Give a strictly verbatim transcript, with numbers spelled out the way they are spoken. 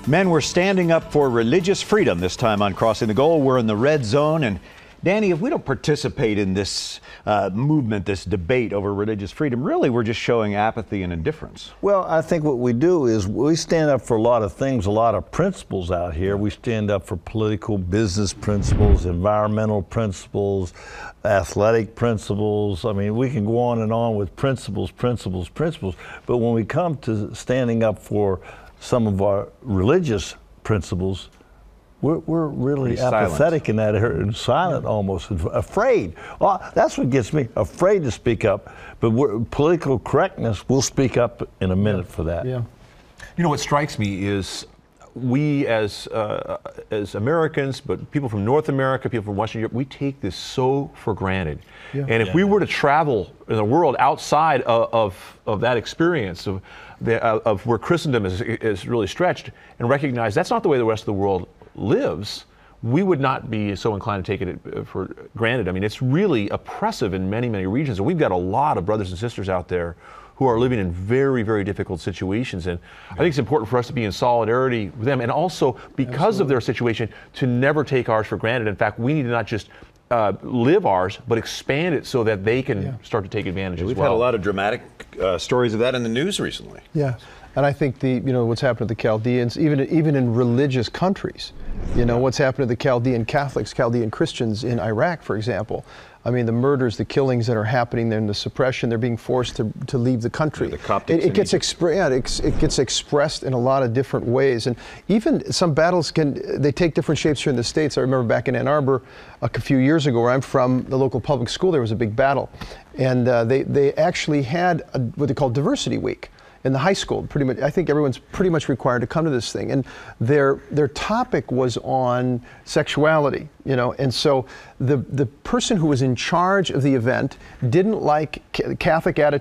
Men were standing up for religious freedom this time on Crossing the Goal. We're in the red zone. And Danny, if we don't participate in this uh, movement, this debate over religious freedom, really we're just showing apathy and indifference. Well, I think what we do is we stand up for a lot of things, a lot of principles out here. We stand up for political, business principles, environmental principles, athletic principles. I mean, we can go on and on with principles, principles, principles. But when we come to standing up for some of our religious principles, we're, we're really Pretty apathetic silent. in that area, and silent Yeah. almost, and afraid. Well, that's what gets me, afraid to speak up. But we're, political correctness, we'll speak up in a minute yeah. for that. Yeah. You know, what strikes me is we as uh, as Americans, but people from North America, people from Western Europe, we take this so for granted. Yeah. And if Yeah. we were to travel in the world outside of of, of that experience of the, uh, of where Christendom is is really stretched, and recognize that's not the way the rest of the world lives, we would not be so inclined to take it for granted. I mean, it's really oppressive in many, many regions, and we've got a lot of brothers and sisters out there who are living in very, very difficult situations. And I think it's important for us to be in solidarity with them, and also because Absolutely. of their situation, to never take ours for granted. In fact, we need to not just uh, live ours, but expand it so that they can Yeah. start to take advantage Yeah, as we've well. had a lot of dramatic uh, stories of that in the news recently. Yeah, and I think the you know what's happened to the Chaldeans, even even in religious countries, you know what's happened to the Chaldean Catholics, Chaldean Christians in Iraq, for example. I mean, the murders, the killings that are happening there, and the suppression, they're being forced to, to leave the country. Yeah, the Coptics it, it in gets Egypt. expre- yeah, it, it gets expressed in a lot of different ways, and even some battles can they take different shapes here in the States. I remember back in Ann Arbor a few years ago, where I'm from, the local public school, there was a big battle, and uh, they they actually had a, what they call Diversity Week in the high school. Pretty much, I think everyone's pretty much required to come to this thing, and their their topic was on sexuality, you know, and so the the person who was in charge of the event didn't like Catholic attitude.